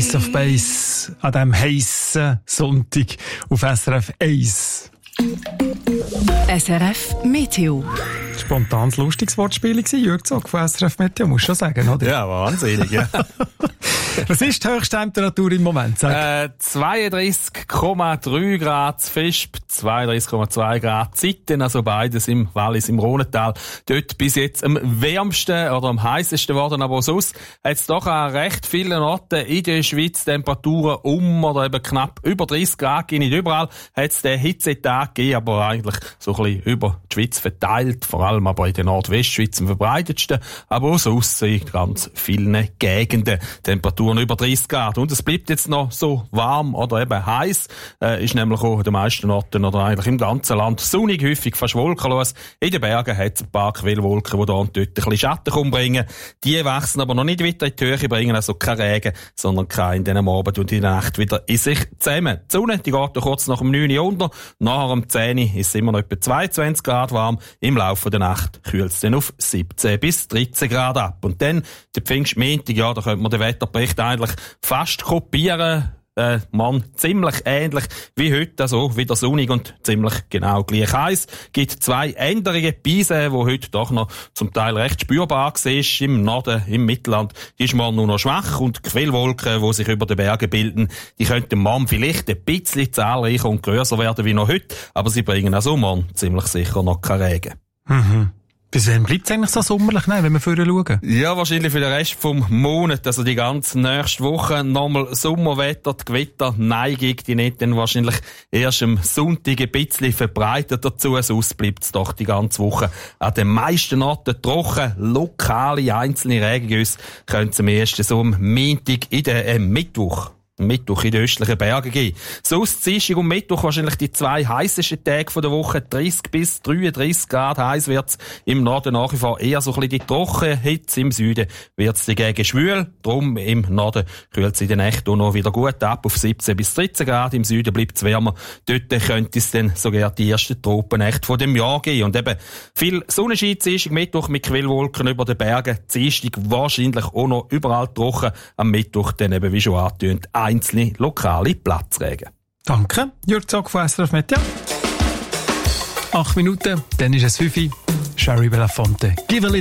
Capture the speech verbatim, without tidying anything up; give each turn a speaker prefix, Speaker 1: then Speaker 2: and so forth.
Speaker 1: Ace of Base an diesem heissen Sonntag auf S R F eins.
Speaker 2: S R F Meteo.
Speaker 1: Spontanes, lustiges Wortspiel war, Jürg Zog von S R F Meteo, musst du schon sagen, oder?
Speaker 3: Ja, wahnsinnig, ja.
Speaker 1: Was ist die Höchsttemperatur im Moment?
Speaker 3: Äh, zweiunddreissig Komma drei Grad Visp, zweiunddreissig Komma zwei Grad Zitten, also beides im Wallis, im Rhonental. Dort bis jetzt am wärmsten oder am heißesten geworden, aber sonst hat es doch an recht vielen Orten in der Schweiz Temperaturen um oder eben knapp über dreißig Grad. Nicht überall hat es den Hitzetag gegeben, aber eigentlich so ein bisschen über die Schweiz verteilt, vor allem aber in der Nordwestschweiz am verbreitetsten, aber auch sonst in ganz vielen Gegenden Temperaturen über dreißig Grad. Und es bleibt jetzt noch so warm oder eben heiß. Äh, ist nämlich auch in den meisten Orten oder eigentlich im ganzen Land sonnig, häufig fast wolkenlos. In den Bergen hat es ein paar Quellwolken, die da und dort ein bisschen Schatten bringen. Die wachsen aber noch nicht weiter in die Höhe, bringen also kein Regen, sondern kein in den Abend und in der Nacht wieder in sich zusammen. Die Sonne, die geht kurz nach dem neun Uhr unter. Nachher um zehn Uhr ist es immer noch etwa zweiundzwanzig Grad warm. Im Laufe der Nacht kühlt es dann auf siebzehn bis dreizehn Grad ab. Und dann, der Pfingstmontag, ja, da könnte man den Wetterbericht eigentlich fast kopieren. Äh, man, ziemlich ähnlich wie heute, also wieder sonnig und ziemlich genau gleich heiß. Gibt zwei Änderungen. Beise, wo heute doch noch zum Teil recht spürbar ist, im Norden, im Mittelland, die ist man nur noch schwach und Quellwolken, die sich über den Bergen bilden, die könnten morgen vielleicht ein bisschen zahlreicher und grösser werden wie noch heute, aber sie bringen also morgen ziemlich sicher noch keinen Regen.
Speaker 1: Mhm. Bis wann bleibt es eigentlich so sommerlich, ne, wenn wir vorher schauen?
Speaker 3: Ja, wahrscheinlich für den Rest vom Monat, also die ganze nächste Woche nochmal Sommerwetter, die Gewitterneigung, die nicht dann wahrscheinlich erst am Sonntag ein bisschen verbreitet dazu, sonst bleibt es doch die ganze Woche an den meisten Orten trocken, lokale einzelne Regengüsse können es am ersten so am Montag in der äh, Mittwoch. Mittwoch in den östlichen Bergen geben. Sonst Dienstag und Mittwoch wahrscheinlich die zwei heissesten Tage der Woche. dreißig bis dreiunddreißig Grad heiß wird's. Im Norden nach wie vor eher so ein bisschen die Trockenhitze. Im Süden wird's dagegen schwül. Drum im Norden kühlt es in der Nacht auch noch wieder gut ab auf siebzehn bis dreizehn Grad. Im Süden bleibt's wärmer. Dort könnte es dann sogar die ersten Tropennächte von dem Jahr geben. Und eben viel Sonnenschein, Dienstag, Mittwoch mit Quellwolken über den Bergen. Dienstag wahrscheinlich auch noch überall trocken. Am Mittwoch dann eben, wie schon angetönt, einzelne lokale Platzregen.
Speaker 1: Danke, Jürg Zog von S R F Meteo. Acht Minuten, dann ist es fünf Uhr. Sherry Belafonte. Give a little